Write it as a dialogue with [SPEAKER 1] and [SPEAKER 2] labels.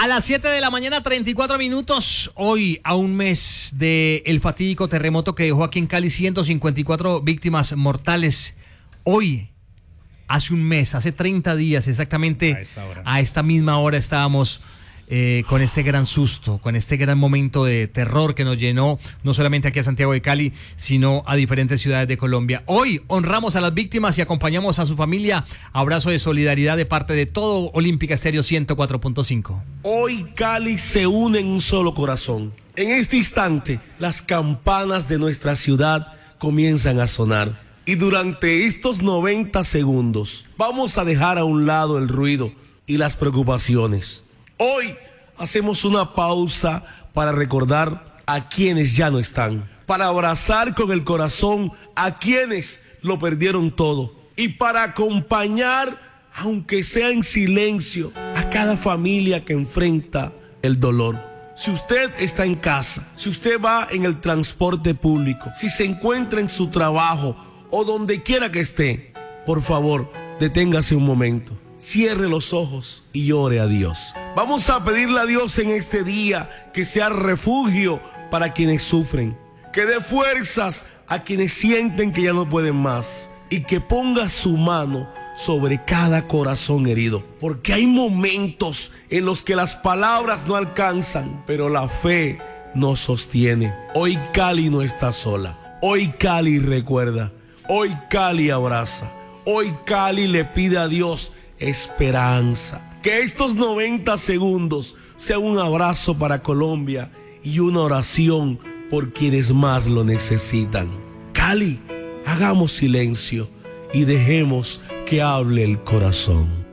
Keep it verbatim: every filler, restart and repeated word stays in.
[SPEAKER 1] las siete de la mañana, treinta y cuatro minutos, hoy a un mes del fatídico terremoto que dejó aquí en Cali ciento cincuenta y cuatro víctimas mortales. Hoy, hace un mes, hace treinta días exactamente,
[SPEAKER 2] a esta, hora.
[SPEAKER 1] a esta misma hora estábamos eh, con este gran susto, con este gran momento de terror que nos llenó no solamente aquí a Santiago de Cali, sino a diferentes ciudades de Colombia. Hoy honramos a las víctimas y acompañamos a su familia. Abrazo de solidaridad de parte de todo Olímpica Estéreo ciento cuatro punto cinco.
[SPEAKER 3] Hoy Cali se une en un solo corazón. En este instante, las campanas de nuestra ciudad comienzan a sonar. Y durante estos noventa segundos, vamos a dejar a un lado el ruido y las preocupaciones. Hoy hacemos una pausa para recordar a quienes ya no están, para abrazar con el corazón a quienes lo perdieron todo y para acompañar, aunque sea en silencio, a cada familia que enfrenta el dolor. Si usted está en casa, si usted va en el transporte público, si se encuentra en su trabajo o donde quiera que esté, por favor, deténgase un momento. Cierre los ojos y ore a Dios. Vamos a pedirle a Dios en este día que sea refugio para quienes sufren, que dé fuerzas a quienes sienten que ya no pueden más y que ponga su mano sobre cada corazón herido. Porque hay momentos en los que las palabras no alcanzan, pero la fe nos sostiene. Hoy Cali no está sola. Hoy Cali recuerda. Hoy Cali abraza. Hoy Cali le pide a Dios esperanza. Que estos noventa segundos sean un abrazo para Colombia y una oración por quienes más lo necesitan. Cali, hagamos silencio y dejemos que hable el corazón.